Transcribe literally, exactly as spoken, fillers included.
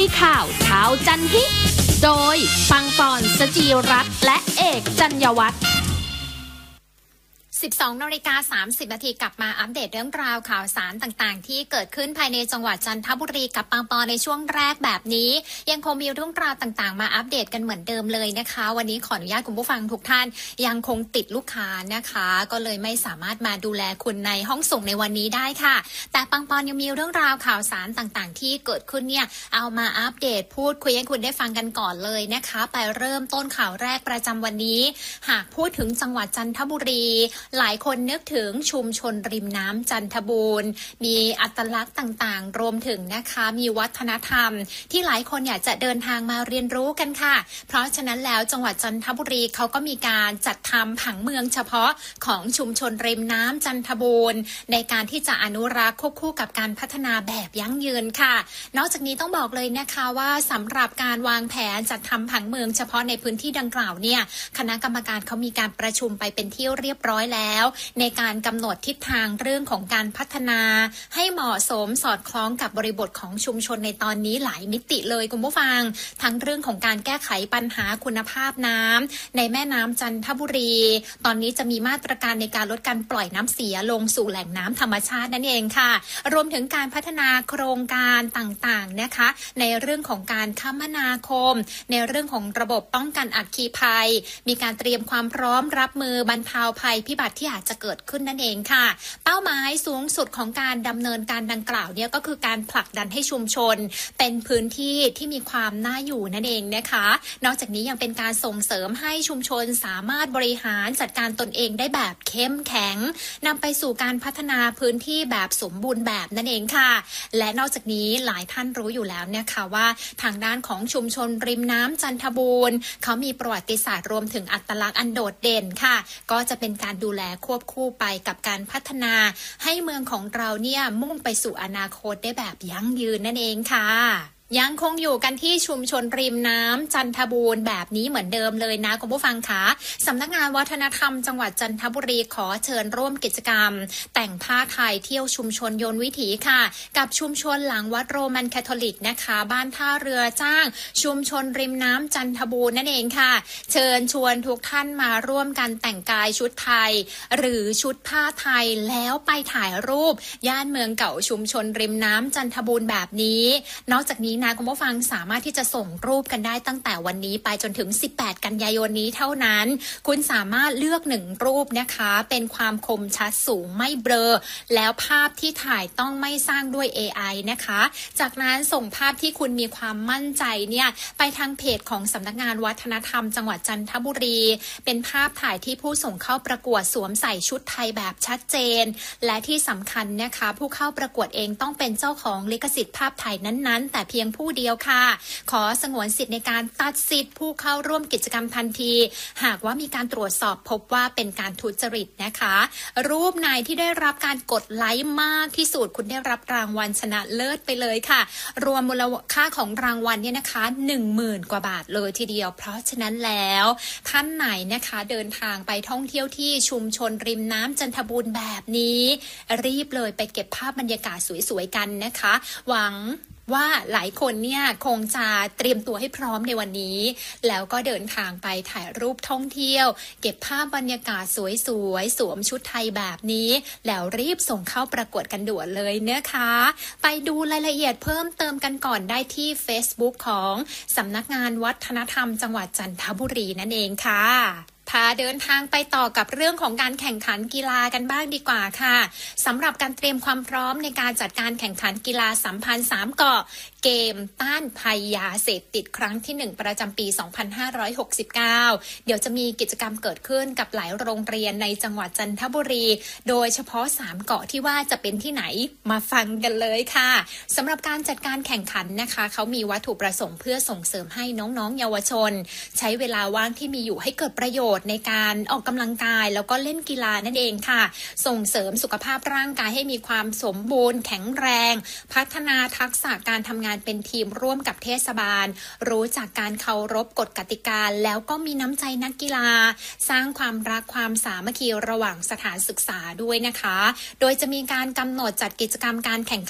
ยข่าวเช้าจันทร์ฮิโดยปังปอนสจีรัตน์และเอกจัญญวัฒน์สิบสองนาฬิกาสามสิบนาทีกลับมาอัปเดตเรื่องราวข่าวสารต่างๆที่เกิดขึ้นภายในจังหวัดจันทบุรีกับปังปอในช่วงแรกแบบนี้ยังคงมีเรื่องราวต่างๆมาอัปเดตกันเหมือนเดิมเลยนะคะวันนี้ขออนุญาตคุณผู้ฟังทุกท่านยังคงติดลูกค้านะคะก็เลยไม่สามารถมาดูแลคุณในห้องส่งในวันนี้ได้ค่ะแต่ปังปอนยังมีเรื่องราวข่าวสารต่างๆที่เกิดขึ้นเนี่ยเอามาอัปเดตพูดคุยให้คุณได้ฟังกันก่อนเลยนะคะไปเริ่มต้นข่าวแรกประจำวันนี้หากพูดถึงจังหวัดจันทบุรีหลายคนนึกถึงชุมชนริมน้ำจันทบูรณ์มีอัตลักษณ์ต่างๆรวมถึงนะคะมีวัฒนธรรมที่หลายคนอยากจะเดินทางมาเรียนรู้กันค่ะเพราะฉะนั้นแล้วจังหวัดจันทบุรีเขาก็มีการจัดทำผังเมืองเฉพาะของชุมชนริมน้ำจันทบูรณ์ในการที่จะอนุรักษ์ควบคู่กับการพัฒนาแบบยั่งยืนค่ะนอกจากนี้ต้องบอกเลยนะคะว่าสำหรับการวางแผนจัดทำผังเมืองเฉพาะในพื้นที่ดังกล่าวเนี่ยคณะกรรมการเขามีการประชุมไปเป็นที่เรียบร้อยแล้วในการกำหนดทิศทางเรื่องของการพัฒนาให้เหมาะสมสอดคล้องกับบริบทของชุมชนในตอนนี้หลายมิติเลยคุณผู้ฟังทั้งเรื่องของการแก้ไขปัญหาคุณภาพน้ำในแม่น้ำจันทบุรีตอนนี้จะมีมาตรการในการลดการปล่อยน้ำเสียลงสู่แหล่งน้ำธรรมชาตินั่นเองค่ะรวมถึงการพัฒนาโครงการต่างๆนะคะในเรื่องของการคมนาคมในเรื่องของระบบป้องกันอัคคีภัยมีการเตรียมความพร้อมรับมือบรรเทาภัยพิบัติที่อาจจะเกิดขึ้นนั่นเองค่ะเป้าหมายสูงสุดของการดำเนินการดังกล่าวเนี่ยก็คือการผลักดันให้ชุมชนเป็นพื้นที่ที่มีความน่าอยู่นั่นเองนะคะนอกจากนี้ยังเป็นการส่งเสริมให้ชุมชนสามารถบริหารจัดการตนเองได้แบบเข้มแข็งนำไปสู่การพัฒนาพื้นที่แบบสมบูรณ์แบบนั่นเองค่ะและนอกจากนี้หลายท่านรู้อยู่แล้วนะคะว่าทางด้านของชุมชนริมน้ำจันทบูรณ์เขามีประวัติศาสตร์รวมถึงอัตลักษณ์อันโดดเด่นค่ะก็จะเป็นการดูแลควบคู่ไปกับการพัฒนาให้เมืองของเราเนี่ยมุ่งไปสู่อนาคตได้แบบยั่งยืนนั่นเองค่ะยังคงอยู่กันที่ชุมชนริมน้ำจันทบูรณ์แบบนี้เหมือนเดิมเลยนะคุณผู้ฟังคะสำนักงานวัฒนธรรมจังหวัดจันทบุรีขอเชิญร่วมกิจกรรมแต่งผ้าไทยเที่ยวชุมชนโยนวิถีค่ะกับชุมชนหลังวัดโรมันคาทอลิกนะคะบ้านท่าเรือจ้างชุมชนริมน้ำจันทบูรณ์นั่นเองค่ะเชิญชวนทุกท่านมาร่วมกันแต่งกายชุดไทยหรือชุดผ้าไทยแล้วไปถ่ายรูปย่านเมืองเก่าชุมชนริมน้ำจันทบูรณ์แบบนี้นอกจากนี้นะคุณผู้ฟังสามารถที่จะส่งรูปกันได้ตั้งแต่วันนี้ไปจนถึงสิบแปดกันยายนนี้เท่านั้นคุณสามารถเลือกหนึ่งรูปนะคะเป็นความคมชัดสูงไม่เบลอแล้วภาพที่ถ่ายต้องไม่สร้างด้วย เอ ไอ นะคะจากนั้นส่งภาพที่คุณมีความมั่นใจเนี่ยไปทางเพจของสำนักงานวัฒนธรรมจังหวัดจันทบุรีเป็นภาพถ่ายที่ผู้ส่งเข้าประกวดสวมใส่ชุดไทยแบบชัดเจนและที่สำคัญนะคะผู้เข้าประกวดเองต้องเป็นเจ้าของลิขสิทธิ์ภาพถ่ายนั้นๆแต่เพียงผู้เดียวค่ะขอสงวนสิทธิ์ในการตัดสิทธิ์ผู้เข้าร่วมกิจกรรมทันทีหากว่ามีการตรวจสอบพบว่าเป็นการทุจริตนะคะรูปไหนที่ได้รับการกดไลค์มากที่สุดคุณได้รับรางวัลชนะเลิศไปเลยค่ะรวมมูลค่าของรางวัลเนี่ยนะคะ หนึ่งหมื่น กว่าบาทเลยทีเดียวเพราะฉะนั้นแล้วท่านไหนนะคะเดินทางไปท่องเที่ยวที่ชุมชนริมน้ำจันทบูรณ์แบบนี้รีบเลยไปเก็บภาพบรรยากาศสวยๆกันนะคะหวังว่าหลายคนเนี่ยคงจะเตรียมตัวให้พร้อมในวันนี้แล้วก็เดินทางไปถ่ายรูปท่องเที่ยวเก็บภาพบรรยากาศสวยๆสวมชุดไทยแบบนี้แล้วรีบส่งเข้าประกวดกันด่วนเลยนะคะไปดูรายละเอียดเพิ่มเติมกันก่อนได้ที่ Facebook ของสำนักงานวัฒนธรรมจังหวัดจันทบุรีนั่นเองค่ะพาเดินทางไปต่อกับเรื่องของการแข่งขันกีฬากันบ้างดีกว่าค่ะสำหรับการเตรียมความพร้อมในการจัดการแข่งขันกีฬาสัมพันธ์สามเกาะเกมต้านภัยยาเสพติดครั้งที่หนึ่งประจำปี สองพันห้าร้อยหกสิบเก้า เดี๋ยวจะมีกิจกรรมเกิดขึ้นกับหลายโรงเรียนในจังหวัดจันทบุรีโดยเฉพาะสามเกาะที่ว่าจะเป็นที่ไหนมาฟังกันเลยค่ะสำหรับการจัดการแข่งขันนะคะเขามีวัตถุประสงค์เพื่อส่งเสริมให้น้องๆเยาวชนใช้เวลาว่างที่มีอยู่ให้เกิดประโยชน์ในการออกกำลังกายแล้วก็เล่นกีฬานั่นเองค่ะส่งเสริมสุขภาพร่างกายให้มีความสมบูรณ์แข็งแรงพัฒนาทักษะการทำงานเป็นทีมร่วมกับเทศบาลรู้จักการเคารพกฎกติกาแล้วก็มีน้ำใจนักกีฬาสร้างความรักความสามัคคีระหว่างสถานศึกษาด้วยนะคะโดยจะมีการกำหนดจัดกิจกรรมการแข่ง